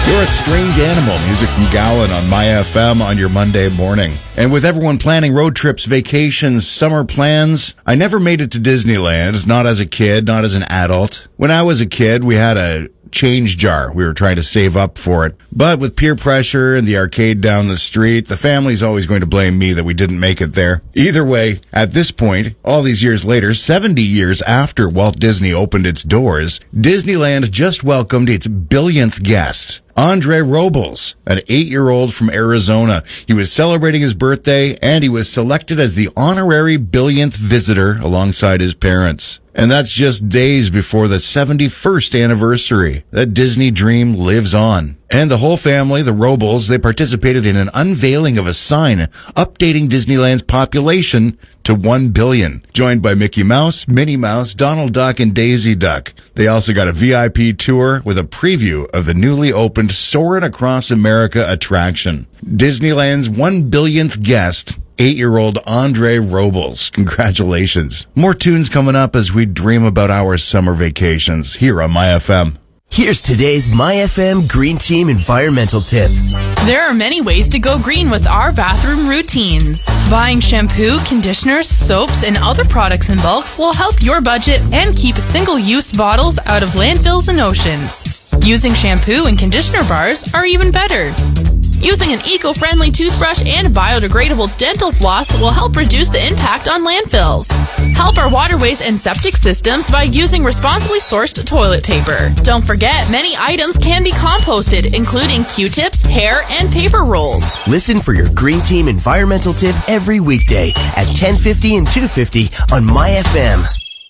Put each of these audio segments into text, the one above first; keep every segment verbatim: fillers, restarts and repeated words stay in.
You're a strange animal. Music from Gowan on My F M on your Monday morning. And with everyone planning road trips, vacations, summer plans, I never made it to Disneyland, not as a kid, not as an adult. When I was a kid, we had a change jar. We were trying to save up for it. But with peer pressure and the arcade down the street, the family's always going to blame me that we didn't make it there. Either way, at this point, all these years later, seventy years after Walt Disney opened its doors, Disneyland just welcomed its billionth guest, Andre Robles, an eight-year-old from Arizona. He was celebrating his birthday, and he was selected as the honorary billionth visitor alongside his parents. And that's just days before the seventy-first anniversary. That Disney dream lives on. And the whole family, the Robles, they participated in an unveiling of a sign updating Disneyland's population to one billion, joined by Mickey Mouse, Minnie Mouse, Donald Duck, and Daisy Duck. They also got a V I P tour with a preview of the newly opened Soarin' Across America attraction. Disneyland's one billionth guest, eight-year-old Andre Robles. Congratulations. More tunes coming up as we dream about our summer vacations here on My F M. Here's today's My F M Green Team environmental tip. There are many ways to go green with our bathroom routines. Buying shampoo, conditioners, soaps, and other products in bulk will help your budget and keep single-use bottles out of landfills and oceans. Using shampoo and conditioner bars are even better. Using an eco-friendly toothbrush and biodegradable dental floss will help reduce the impact on landfills. Help our waterways and septic systems by using responsibly sourced toilet paper. Don't forget, many items can be composted, including Q-tips, hair, and paper rolls. Listen for your Green Team environmental tip every weekday at ten fifty and two fifty on My F M.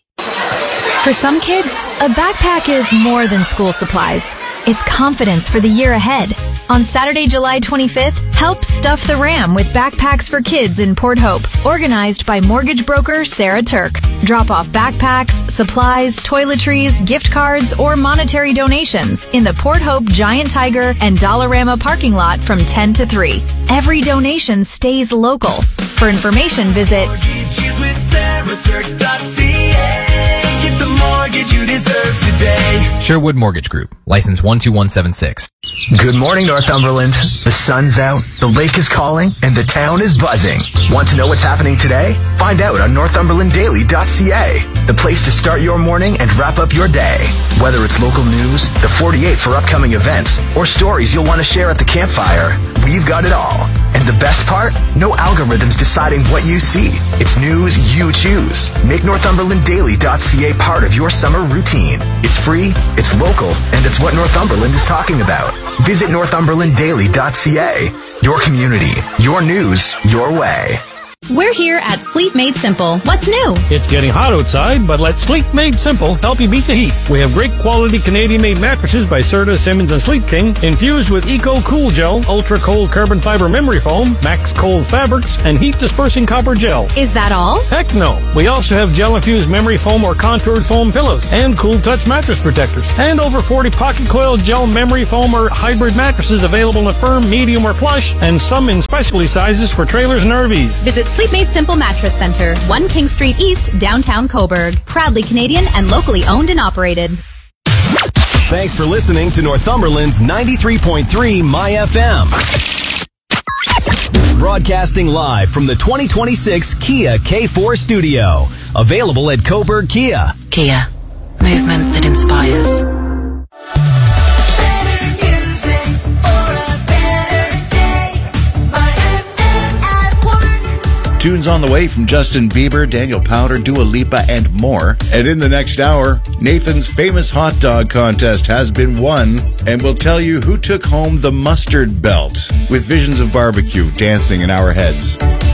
For some kids, a backpack is more than school supplies. It's confidence for the year ahead. On Saturday, July twenty-fifth, help stuff the Ram with backpacks for kids in Port Hope, organized by mortgage broker Sarah Turk. Drop off backpacks, supplies, toiletries, gift cards, or monetary donations in the Port Hope Giant Tiger and Dollarama parking lot from ten to three. Every donation stays local. For information, visit Get the mortgage you deserve today. Sherwood Mortgage Group, license one two one seven six. Good morning, Northumberland. The sun's out, the lake is calling, and the town is buzzing. Want to know what's happening today? Find out on northumberland daily dot c a, the place to start your morning and wrap up your day. Whether it's local news, the forty-eight for upcoming events, or stories you'll want to share at the campfire, we've got it all. And the best part? No algorithms deciding what you see. It's news you choose. Make northumberland daily dot c a part of your summer routine. It's free, it's local, and it's what Northumberland is talking about. Visit northumberland daily dot c a. Your community, your news, your way. We're here at Sleep Made Simple. What's new? It's getting hot outside, but let Sleep Made Simple help you beat the heat. We have great quality Canadian-made mattresses by Serta, Simmons, and Sleep King, infused with Eco Cool Gel, Ultra Cold Carbon Fiber Memory Foam, Max Cold Fabrics, and Heat Dispersing Copper Gel. Is that all? Heck no. We also have gel-infused memory foam or contoured foam pillows, and Cool Touch mattress protectors, and over forty pocket coil gel memory foam or hybrid mattresses available in firm, medium, or plush, and some in specialty sizes for trailers and R Vs. Visit Sleep Made Simple Mattress Center, one King Street East, downtown Coburg. Proudly Canadian and locally owned and operated. Thanks for listening to Northumberland's ninety-three point three My F M. Broadcasting live from the twenty twenty-six Kia K four studio. Available at Coburg Kia. Kia. Movement that inspires. Tunes on the way from Justin Bieber, Daniel Powder, Dua Lipa, and more. And in the next hour, Nathan's famous hot dog contest has been won, and we'll tell you who took home the mustard belt with visions of barbecue dancing in our heads.